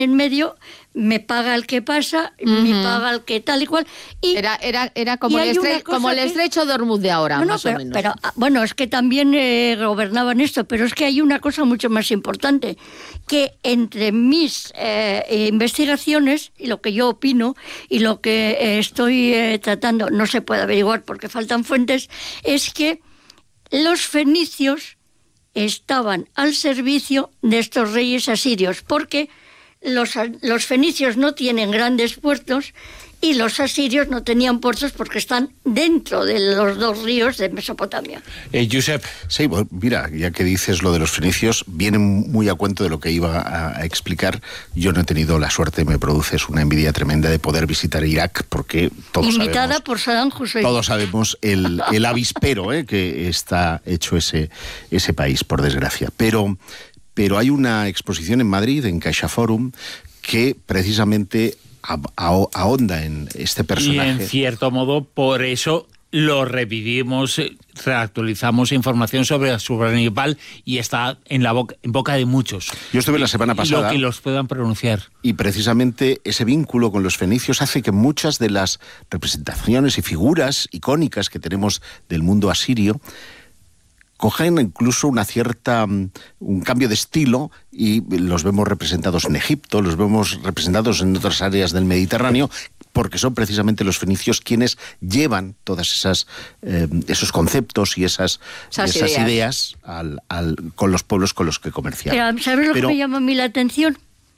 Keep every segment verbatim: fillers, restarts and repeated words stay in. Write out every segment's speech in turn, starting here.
en medio me paga el que pasa, uh-huh. me paga el que tal y cual. Y, era era, era como, el estre- como el estrecho de Hormuz de ahora, no, no, más pero, o menos. Pero, bueno, es que también eh, gobernaban esto, pero es que hay una cosa mucho más importante, que entre mis eh, investigaciones y lo que yo opino y lo que eh, estoy eh, tratando, no se puede averiguar porque faltan fuentes, es que los fenicios estaban al servicio de estos reyes asirios, porque los, los fenicios no tienen grandes puertos y los asirios no tenían puertos porque están dentro de los dos ríos de Mesopotamia. Eh, Josep. Sí, bueno, mira, ya que dices lo de los fenicios, viene muy a cuento de lo que iba a, a explicar. Yo no he tenido la suerte, me produces una envidia tremenda de poder visitar Irak, porque todos Invitada sabemos... por Saddam Hussein. Todos sabemos el, el avispero eh, que está hecho ese, ese país, por desgracia. Pero, pero hay una exposición en Madrid, en CaixaForum, que precisamente ahonda en este personaje. Y en cierto modo, por eso lo revivimos, reactualizamos información sobre Asurbanipal y está en la boca, en boca de muchos. Yo estuve la semana pasada. Lo que los puedan pronunciar. Y precisamente ese vínculo con los fenicios hace que muchas de las representaciones y figuras icónicas que tenemos del mundo asirio cogen incluso una cierta, un cambio de estilo y los vemos representados en Egipto, los vemos representados en otras áreas del Mediterráneo, porque son precisamente los fenicios quienes llevan todas esas eh, esos conceptos y esas, esas, esas ideas, ideas al, al, con los pueblos con los que comerciaban. Pero, ¿sabes lo Pero, que me llama a mí la atención?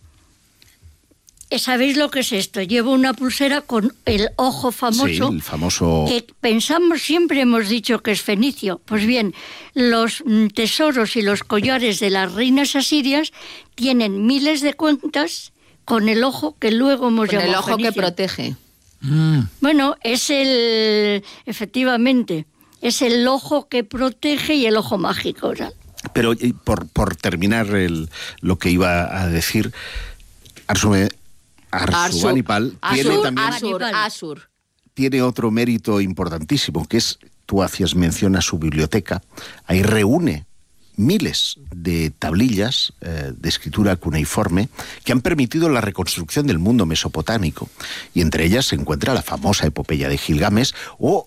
¿Sabéis lo que es esto? Llevo una pulsera con el ojo famoso, sí, el famoso... que pensamos, siempre hemos dicho que es fenicio. Pues bien, los tesoros y los collares de las reinas asirias tienen miles de cuentas con el ojo que luego hemos con llamado el ojo fenicio. Que protege. Mm. Bueno, es el... efectivamente, es el ojo que protege y el ojo mágico, ¿verdad? Pero por, por terminar el, lo que iba a decir, Arsume... Asurbanipal tiene Asur, también Asur, Asur. tiene otro mérito importantísimo, que es, tú hacías mención a su biblioteca, ahí reúne miles de tablillas eh, de escritura cuneiforme que han permitido la reconstrucción del mundo mesopotámico, y entre ellas se encuentra la famosa epopeya de Gilgamesh, o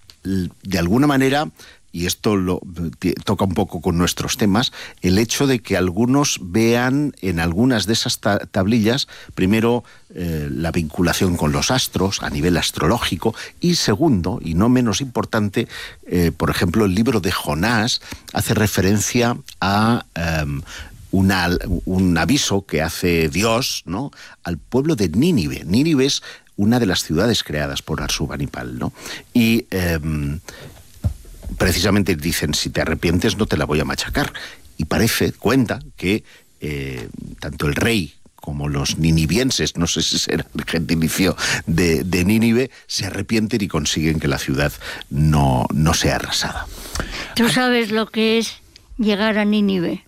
de alguna manera, y esto lo toca un poco con nuestros temas, el hecho de que algunos vean en algunas de esas ta- tablillas, primero, eh, la vinculación con los astros a nivel astrológico, y segundo, y no menos importante, eh, por ejemplo, el libro de Jonás hace referencia a... Um, Una, un aviso que hace Dios, ¿no?, al pueblo de Nínive. Nínive es una de las ciudades creadas por Asurbanipal, ¿no? Y... Eh, precisamente dicen, si te arrepientes no te la voy a machacar. Y parece, cuenta, que eh, tanto el rey como los ninivienses, no sé si será el gentilicio de, de Nínive, se arrepienten y consiguen que la ciudad no, no sea arrasada. ¿Tú sabes lo que es llegar a Nínive?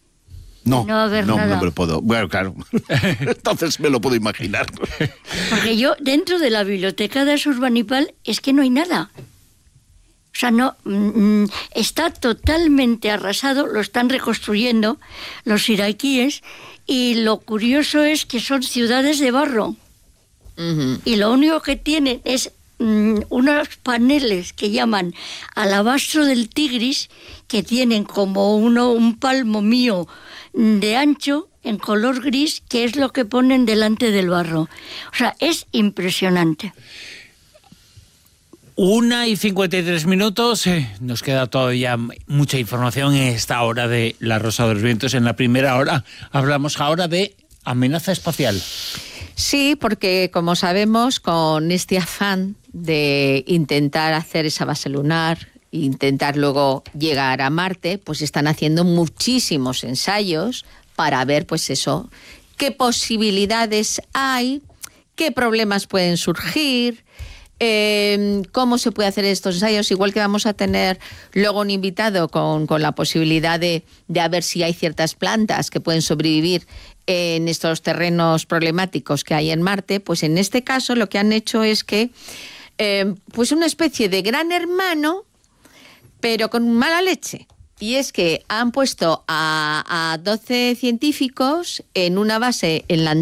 No, no, no, no me lo puedo. Bueno, claro. Entonces me lo puedo imaginar. Porque yo, dentro de la biblioteca de Asurbanipal, es que no hay nada. O sea, no, mm, está totalmente arrasado, lo están reconstruyendo los iraquíes, y lo curioso es que son ciudades de barro. Uh-huh. Y lo único que tienen es mm, unos paneles que llaman alabastro del Tigris, que tienen como uno un palmo mío de ancho, en color gris, que es lo que ponen delante del barro. O sea, es impresionante. Una y cincuenta y tres minutos, eh, nos queda todavía mucha información en esta hora de La Rosa de los Vientos. En la primera hora hablamos ahora de amenaza espacial. Sí, porque como sabemos, con este afán de intentar hacer esa base lunar, intentar luego llegar a Marte, pues están haciendo muchísimos ensayos para ver, pues eso, qué posibilidades hay, qué problemas pueden surgir, Eh, cómo se puede hacer estos ensayos, igual que vamos a tener luego un invitado con, con la posibilidad de, de a ver si hay ciertas plantas que pueden sobrevivir en estos terrenos problemáticos que hay en Marte. Pues en este caso lo que han hecho es que eh, pues una especie de gran hermano, pero con mala leche. Y es que han puesto a, a doce científicos en una base en la